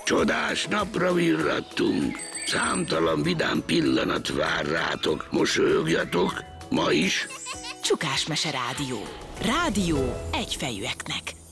Csodás napra virrattunk. Számtalan vidám pillanat vár rátok. Mosolyogjatok, ma is. Csukásmese rádió. Rádió egyfejűeknek.